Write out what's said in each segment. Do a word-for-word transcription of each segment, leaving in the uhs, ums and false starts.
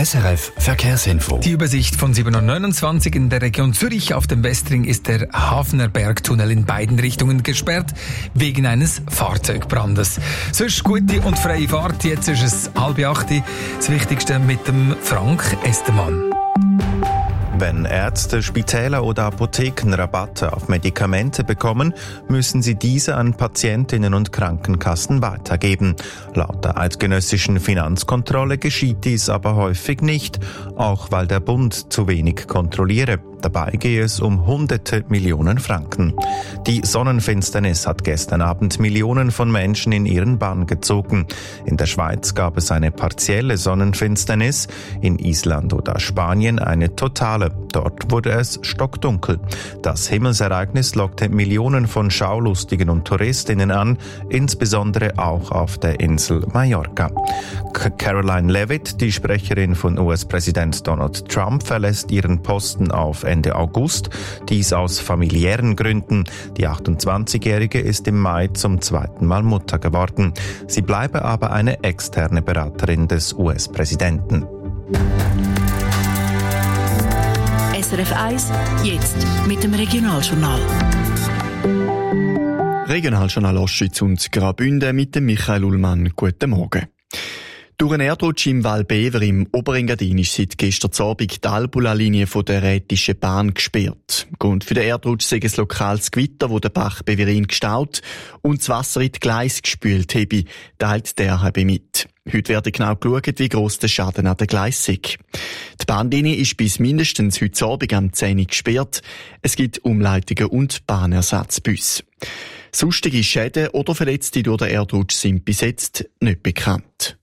S R F Verkehrsinfo. Die Übersicht von sieben Uhr neunundzwanzig in der Region Zürich. Auf dem Westring ist der Hafner Bergtunnel in beiden Richtungen gesperrt, wegen eines Fahrzeugbrandes. Sonst gute und freie Fahrt. Jetzt ist es halb acht. Das Wichtigste mit dem Frank Estermann. Wenn Ärzte, Spitäler oder Apotheken Rabatte auf Medikamente bekommen, müssen sie diese an Patientinnen und Krankenkassen weitergeben. Laut der eidgenössischen Finanzkontrolle geschieht dies aber häufig nicht, auch weil der Bund zu wenig kontrolliere. Dabei gehe es um hunderte Millionen Franken. Die Sonnenfinsternis hat gestern Abend Millionen von Menschen in ihren Bann gezogen. In der Schweiz gab es eine partielle Sonnenfinsternis, in Island oder Spanien eine totale. Dort wurde es stockdunkel. Das Himmelsereignis lockte Millionen von Schaulustigen und Touristinnen an, insbesondere auch auf der Insel Mallorca. Caroline Leavitt, die Sprecherin von U S-Präsident Donald Trump, verlässt ihren Posten auf Ende August, dies aus familiären Gründen. Die achtundzwanzigjährige ist im Mai zum zweiten Mal Mutter geworden. Sie bleibe aber eine externe Beraterin des U S-Präsidenten. S R F eins, jetzt mit dem Regionaljournal. Regionaljournal Ostschweiz und Graubünden mit dem Michael Ullmann. Guten Morgen. Durch einen Erdrutsch im Val Bever im Oberengadin ist seit gestern Abend die Albula-Linie der Rätischen Bahn gesperrt. Grund für den Erdrutsch sei ein lokales Gewitter, wo der Bach Beverin gestaut und das Wasser in die Gleise gespült habe, teilt der R H B mit. Heute wird genau geschaut, wie gross der Schaden an den Gleisen ist. Die Bahnlinie ist bis mindestens heute Abend am zehn Uhr gesperrt. Es gibt Umleitungen und Bahnersatzbusse. Sonstige Schäden oder Verletzte durch den Erdrutsch sind bis jetzt nicht bekannt.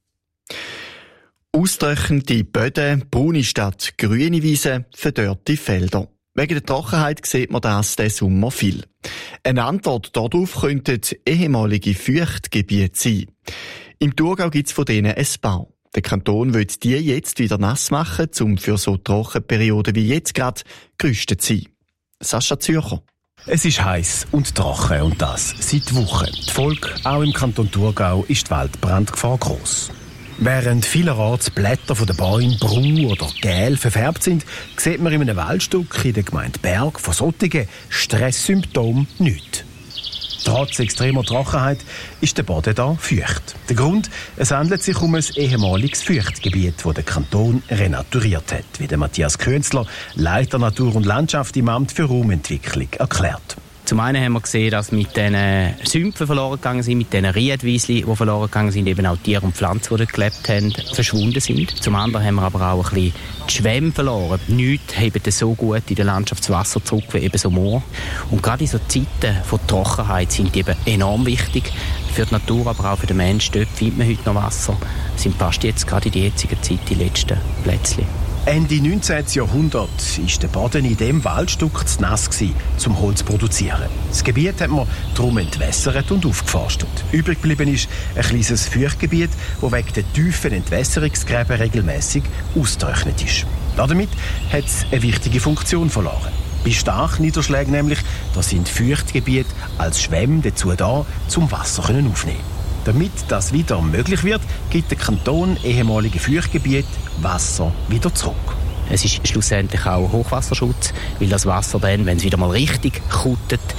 Austrocknende Böden, braune Stadt, grüne Wiesen, verdörrte Felder. Wegen der Trockenheit sieht man das diesen Sommer viel. Eine Antwort darauf könnten ehemalige Feuchtgebiete sein. Im Thurgau gibt es von denen ein paar. Der Kanton will die jetzt wieder nass machen, um für so Trockenperioden wie jetzt gerade gerüstet zu sein. Sascha Zürcher. Es ist heiß und trocken und das seit Wochen. Die Folge, auch im Kanton Thurgau, ist die Waldbrandgefahr gross. Während vielerorts die Blätter von den Bäumen braun oder gel verfärbt sind, sieht man in einem Waldstück in der Gemeinde Berg von solchen Stresssymptomen nichts. Trotz extremer Trockenheit ist der Boden da feucht. Der Grund, es handelt sich um ein ehemaliges Feuchtgebiet, das der Kanton renaturiert hat, wie der Matthias Künzler, Leiter Natur und Landschaft im Amt für Raumentwicklung, erklärt. Zum einen haben wir gesehen, dass mit diesen Sümpfen verloren gegangen sind, mit diesen Riedwiesli, die verloren gegangen sind, eben auch Tiere und Pflanzen, die dort gelebt haben, verschwunden sind. Zum anderen haben wir aber auch ein bisschen die Schwämme verloren. Nichts hebt so gut in der Landschaft das Wasser zurück wie eben so Moor. Und gerade in so Zeiten von Trockenheit sind die eben enorm wichtig für die Natur, aber auch für den Menschen. Dort findet man heute noch Wasser. Sind fast jetzt gerade in die jetzige Zeit die letzten Plätzchen. Ende neunzehnten Jahrhundert war der Boden in diesem Waldstück zu nass, um Holz zu produzieren. Das Gebiet hat man darum entwässert und aufgeforstet. Übrig geblieben ist ein kleines Feuchtgebiet, das wegen der tiefen Entwässerungsgräben regelmässig ausgetrocknet ist. Damit hat es eine wichtige Funktion verloren. Bei starken Niederschlägen nämlich, da sind Feuchtgebiete als Schwämme dazu da, zum Wasser aufnehmen. Damit das wieder möglich wird, gibt der Kanton ehemalige Feuchtgebiete Wasser wieder zurück. Es ist schlussendlich auch Hochwasserschutz, weil das Wasser dann, wenn es wieder mal richtig kuttet,